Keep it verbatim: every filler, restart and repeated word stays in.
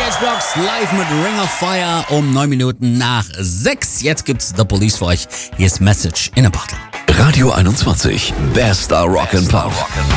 Matchbox live mit Ring of Fire um neun Minuten nach sechs. Jetzt gibt's The Police für euch. Hier ist Message in a Bottle. Radio einundzwanzig, bester Rock'n'Pop.